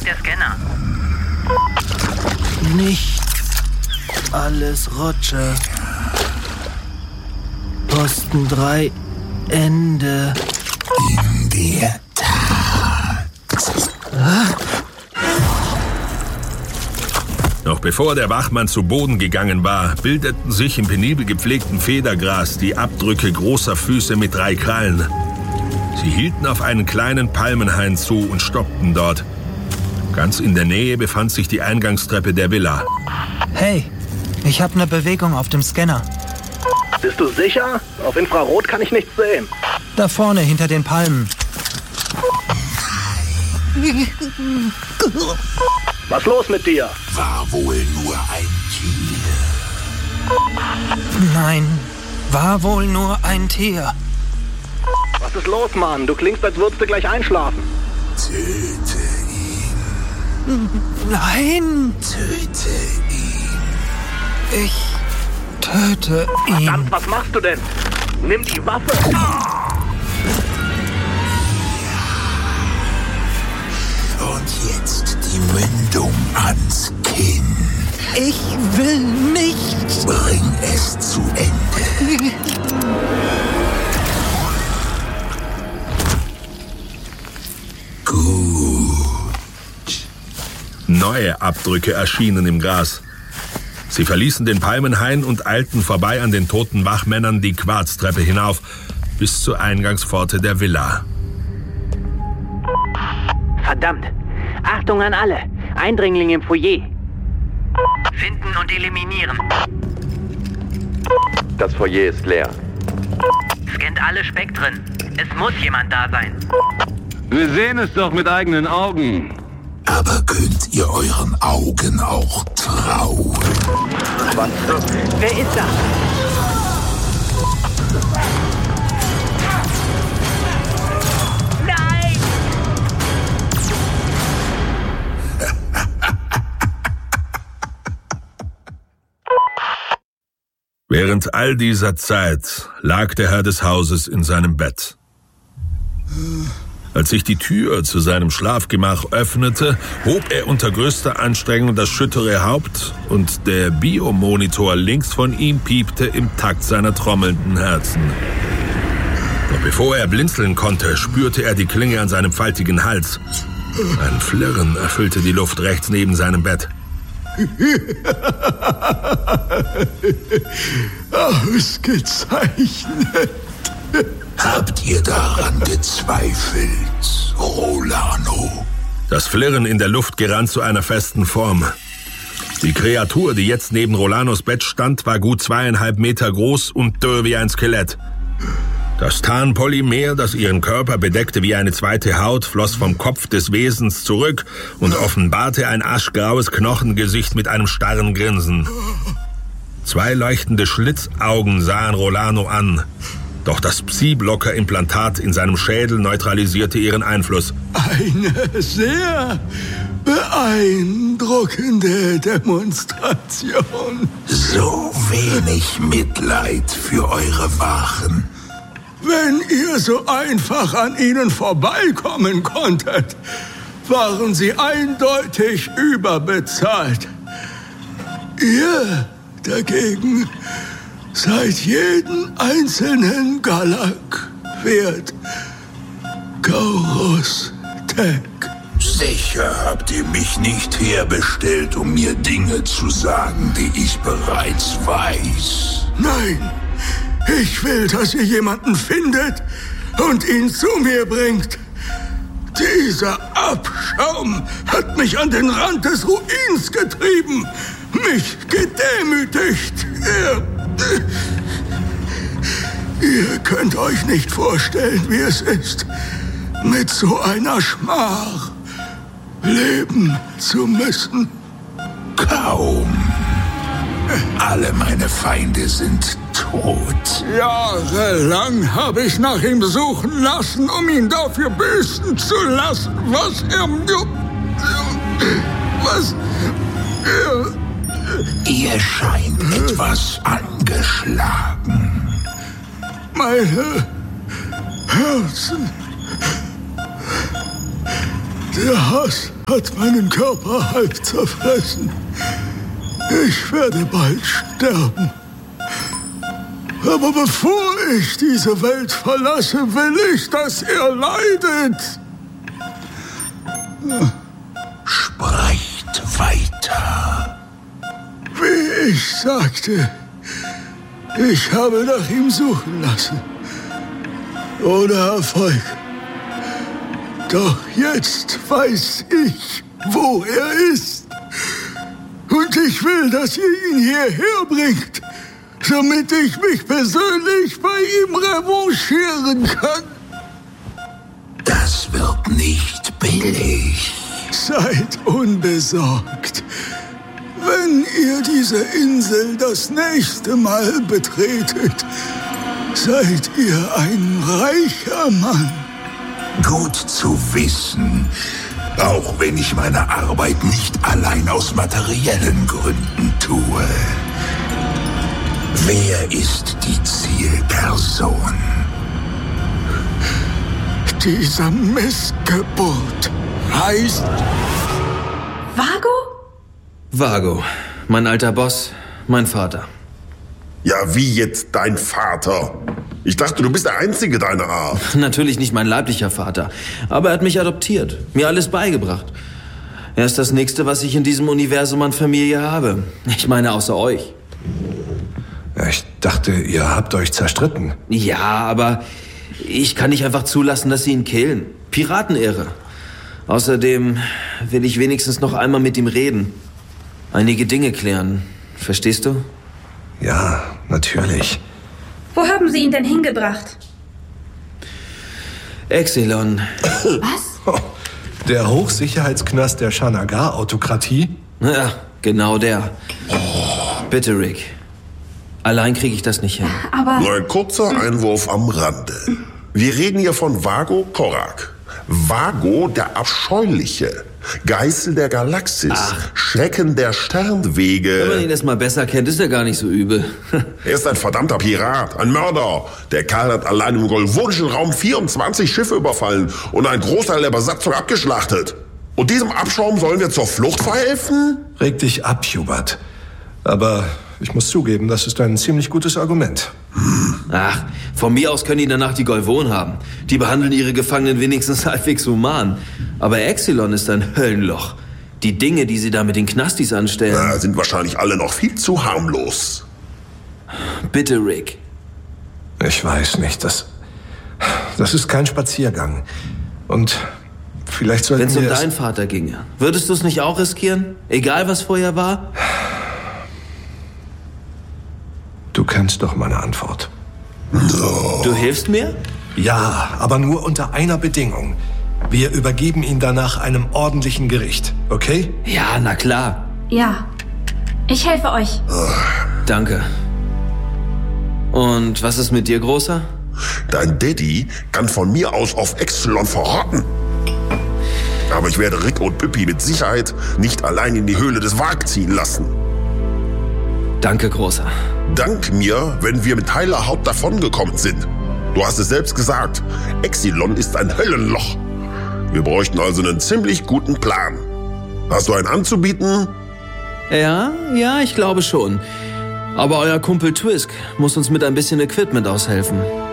der Scanner? Nicht alles Roger. Posten 3, Ende. In der Tat. Noch bevor der Wachmann zu Boden gegangen war, bildeten sich im penibel gepflegten Federgras die Abdrücke großer Füße mit 3 Krallen. Sie hielten auf einen kleinen Palmenhain zu und stoppten dort. Ganz in der Nähe befand sich die Eingangstreppe der Villa. Hey, ich habe eine Bewegung auf dem Scanner. Bist du sicher? Auf Infrarot kann ich nichts sehen. Da vorne, hinter den Palmen. Was los mit dir? War wohl nur ein Tier. Nein, war wohl nur ein Tier. Was ist los, Mann? Du klingst, als würdest du gleich einschlafen. Töte ihn. Nein, Töte ihn. ich töte ihn. Verdammt, was machst du denn? Nimm die Waffe. Und jetzt die Mündung ans Kinn. Ich will nicht. Bring es zu Ende. Gut. Neue Abdrücke erschienen im Gras. Sie verließen den Palmenhain und eilten vorbei an den toten Wachmännern die Quarztreppe hinauf, bis zur Eingangspforte der Villa. Verdammt! Achtung an alle! Eindringlinge im Foyer! Finden und eliminieren. Das Foyer ist leer. Scannt alle Spektren. Es muss jemand da sein. Wir sehen es doch mit eigenen Augen. Aber könnt ihr euren Augen auch trauen? Wer ist da? Nein! Während all dieser Zeit lag der Herr des Hauses in seinem Bett. Als sich die Tür zu seinem Schlafgemach öffnete, hob er unter größter Anstrengung das schüttere Haupt und der Biomonitor links von ihm piepte im Takt seiner trommelnden Herzen. Doch bevor er blinzeln konnte, spürte er die Klinge an seinem faltigen Hals. Ein Flirren erfüllte die Luft rechts neben seinem Bett. Ausgezeichnet. Habt ihr daran gezweifelt, Rolano? Das Flirren in der Luft gerann zu einer festen Form. Die Kreatur, die jetzt neben Rolanos Bett stand, war gut 2,5 Meter groß und dürr wie ein Skelett. Das Tarnpolymer, das ihren Körper bedeckte wie eine zweite Haut, floss vom Kopf des Wesens zurück und offenbarte ein aschgraues Knochengesicht mit einem starren Grinsen. 2 leuchtende Schlitzaugen sahen Rolano an. Doch das Psi-Blocker-Implantat in seinem Schädel neutralisierte ihren Einfluss. Eine sehr beeindruckende Demonstration. So wenig Mitleid für eure Wachen. Wenn ihr so einfach an ihnen vorbeikommen konntet, waren sie eindeutig überbezahlt. Ihr dagegen seid jeden einzelnen Galak wert. Gaurus Tech. Sicher habt ihr mich nicht herbestellt, um mir Dinge zu sagen, die ich bereits weiß. Nein, ich will, dass ihr jemanden findet und ihn zu mir bringt. Dieser Abschaum hat mich an den Rand des Ruins getrieben, mich gedemütigt. Ihr könnt euch nicht vorstellen, wie es ist, mit so einer Schmach leben zu müssen. Kaum. Alle meine Feinde sind tot. Jahrelang habe ich nach ihm suchen lassen, um ihn dafür büßen zu lassen, was Ihr scheint etwas angeschlagen. Meine Herzen. Der Hass hat meinen Körper halb zerfressen. Ich werde bald sterben. Aber bevor ich diese Welt verlasse, will ich, dass er leidet. Sprecht weiter. Wie ich sagte, ich habe nach ihm suchen lassen. Ohne Erfolg. Doch jetzt weiß ich, wo er ist. Und ich will, dass ihr ihn hierher bringt, damit ich mich persönlich bei ihm revanchieren kann. Das wird nicht billig. Seid unbesorgt. Wenn ihr diese Insel das nächste Mal betretet, seid ihr ein reicher Mann. Gut zu wissen, auch wenn ich meine Arbeit nicht allein aus materiellen Gründen tue. Wer ist die Zielperson? Diese Missgeburt heißt... Vago? Vago, mein alter Boss, mein Vater. Ja, wie jetzt dein Vater? Ich dachte, du bist der Einzige deiner Art. Natürlich nicht mein leiblicher Vater, aber er hat mich adoptiert, mir alles beigebracht. Er ist das Nächste, was ich in diesem Universum an Familie habe. Ich meine, außer euch. Ja, ich dachte, ihr habt euch zerstritten. Ja, aber ich kann nicht einfach zulassen, dass sie ihn killen. Piratenehre. Außerdem will ich wenigstens noch einmal mit ihm reden. Einige Dinge klären. Verstehst du? Ja, natürlich. Wo haben Sie ihn denn hingebracht? Exilon. Was? Der Hochsicherheitsknast der Shanagar-Autokratie? Ja, genau der. Bitte, Rick. Allein kriege ich das nicht hin. Aber... Nur ein kurzer Einwurf am Rande. Wir reden hier von Vago Korak. Vago, der Abscheuliche. Geißel der Galaxis. Ach. Schrecken der Sternwege. Wenn man ihn erst mal besser kennt, ist er gar nicht so übel. Er ist ein verdammter Pirat, ein Mörder. Der Kerl hat allein im golvonischen Raum 24 Schiffe überfallen und einen Großteil der Besatzung abgeschlachtet. Und diesem Abschaum sollen wir zur Flucht verhelfen? Reg dich ab, Hubert. Aber ich muss zugeben, das ist ein ziemlich gutes Argument. Ach, von mir aus können die danach die Golvon haben. Die behandeln ihre Gefangenen wenigstens halbwegs human. Aber Exilon ist ein Höllenloch. Die Dinge, die sie da mit den Knastis anstellen... sind wahrscheinlich alle noch viel zu harmlos. Bitte, Rick. Ich weiß nicht, das ist kein Spaziergang. Und vielleicht sollten wir... Wenn es um deinen Vater ginge, würdest du es nicht auch riskieren? Egal, was vorher war? Du kennst doch meine Antwort. No. Du hilfst mir? Ja, aber nur unter einer Bedingung. Wir übergeben ihn danach einem ordentlichen Gericht, okay? Ja, na klar. Ja, ich helfe euch. Danke. Und was ist mit dir, Großer? Dein Daddy kann von mir aus auf Exilon verrotten. Aber ich werde Rick und Pippi mit Sicherheit nicht allein in die Höhle des Wag ziehen lassen. Danke, Großer. Dank mir, wenn wir mit heiler Haut davongekommen sind. Du hast es selbst gesagt. Exilon ist ein Höllenloch. Wir bräuchten also einen ziemlich guten Plan. Hast du einen anzubieten? Ja, ich glaube schon. Aber euer Kumpel Twisk muss uns mit ein bisschen Equipment aushelfen.